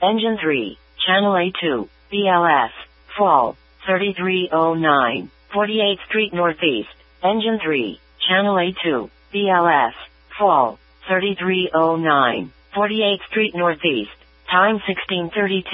Engine 3, Channel A2, BLS, Fall, 3309, 48th Street Northeast. Engine 3, Channel A2, BLS, Fall, 3309, 48th Street Northeast. Time 16:32.